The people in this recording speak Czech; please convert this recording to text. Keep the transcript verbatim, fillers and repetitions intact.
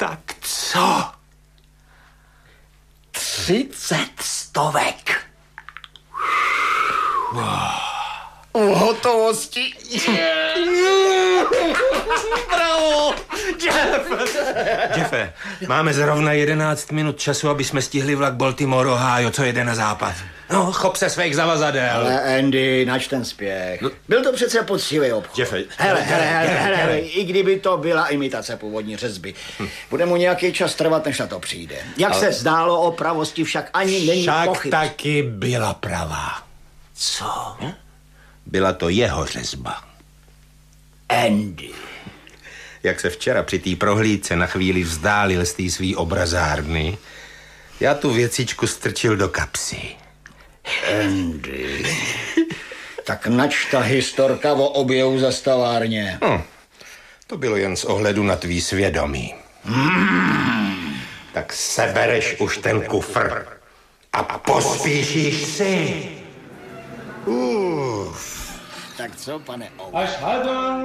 Tak co? Třicet stovek. Wow. U hotovosti. Bravo! Jeff! Jeffe, máme zrovna jedenáct minut času, aby jsme stihli vlak Baltimore, Ohio, co jede na západ. No, chop se svých zavazadel. Ale Andy, nač ten spěch. No. Byl to přece poctivý obchod. Jeffe, hele, hele, hele, hele, hele, i kdyby to byla imitace původní řezby. Hm. Bude mu nějaký čas trvat, než na to přijde. Jak ale... se zdálo, o pravosti však ani není však pochyb. taky byla pravá. Co? Hm? Byla to jeho řezba. Andy. Jak se včera při té prohlídce na chvíli vzdálil z té svý obrazárny, já tu věcičku strčil do kapsy. Andy. Tak nač ta historka o objevu za stavárně. Hm. To bylo jen z ohledu na tvý svědomí. Mm. Tak sebereš už ten kufr a pospíšíš si. Uf. Tak co, pane Owen?